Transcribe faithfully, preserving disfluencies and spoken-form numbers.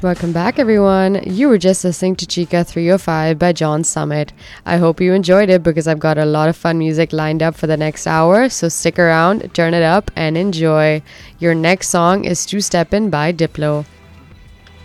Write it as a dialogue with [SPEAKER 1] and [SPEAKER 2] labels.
[SPEAKER 1] Welcome back, everyone. You were just listening to Chica three oh five by John Summit. I hope you enjoyed it because I've got a lot of fun music lined up for the next hour, so stick around, turn it up, and enjoy. Your next song is Two Steppin' by Diplo.